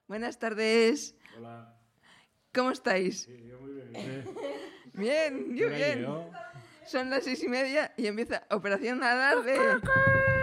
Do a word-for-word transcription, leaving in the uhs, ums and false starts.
Buenas tardes. Hola. ¿Cómo estáis? Sí, yo muy bien. ¿Eh? Bien, yo bien. Son las seis y media y empieza Operación Alarde.